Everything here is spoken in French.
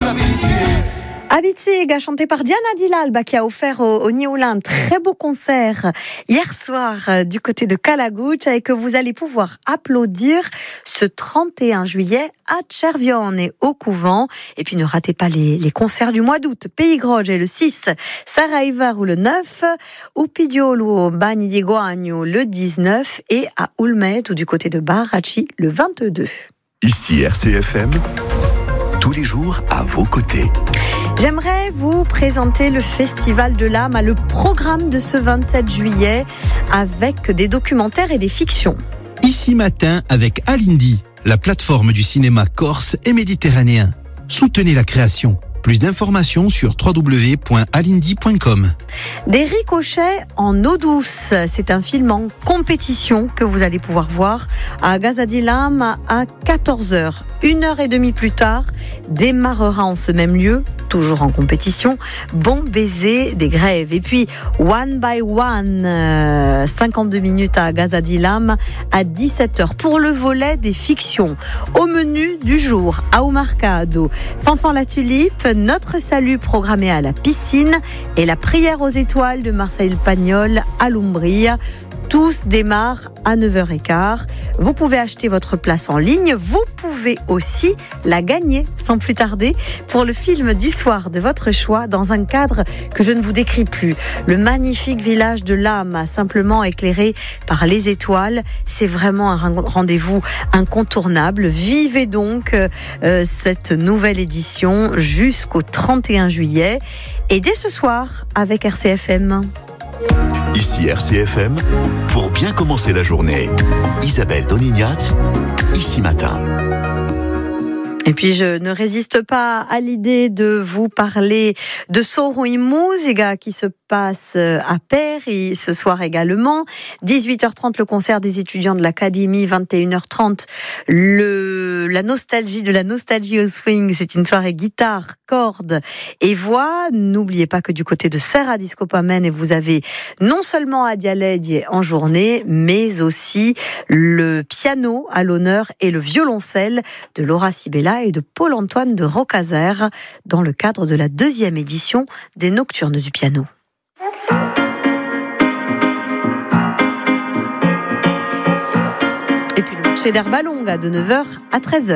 Abitsega, chanté par Diana Dilalba, qui a offert au Nioula un très beau concert hier soir du côté de Calagouche, et que vous allez pouvoir applaudir ce 31 juillet à Cervione, au couvent. Et puis ne ratez pas les concerts du mois d'août. Pays Groge le 6, Saraivar le 9, Upidiolo, Bagni di Guagno le 19 et à Ulmet ou du côté de Barachi le 22. Ici RCFM, tous les jours à vos côtés. J'aimerais vous présenter le Festival de l'âme, le programme de ce 27 juillet avec des documentaires et des fictions. Ici matin avec Alindi, la plateforme du cinéma corse et méditerranéen. Soutenez la création. Plus d'informations sur www.alindi.com. Des ricochets en eau douce. C'est un film en compétition que vous allez pouvoir voir à Gazadilam à 14h. 1h30 plus tard, démarrera en ce même lieu, toujours en compétition, Bon baiser des grèves. Et puis, One by One, 52 minutes à Gazadilam à 17h pour le volet des fictions. Au menu du jour, Ao Marcado, Fanfan la Tulipe, Notre Salut programmé à la piscine et la prière aux étoiles de Marcel Pagnol à l'Umbria. Tous démarrent à 9h15. Vous pouvez acheter votre place en ligne. Vous pouvez aussi la gagner sans plus tarder pour le film du soir de votre choix dans un cadre que je ne vous décris plus. Le magnifique village de l'âme, simplement éclairé par les étoiles. C'est vraiment un rendez-vous incontournable. Vivez donc cette nouvelle édition jusqu'au 31 juillet. Et dès ce soir avec RCFM. Ici RCFM, pour bien commencer la journée. Isabelle Donignat, ici matin. Et puis je ne résiste pas à l'idée de vous parler de Soro Musica qui se passe à Paris ce soir également. 18h30 le concert des étudiants de l'Académie, 21h30 la nostalgie au swing. C'est une soirée guitare, cordes et voix. N'oubliez pas que du côté de Serra Discopamen, vous avez non seulement Adia Ledje en journée, mais aussi le piano à l'honneur et le violoncelle de Laura Sibella et de Paul-Antoine de Rocazère dans le cadre de la 2e édition des Nocturnes du piano. Et puis le marché d'Herbalonga de 9h à 13h.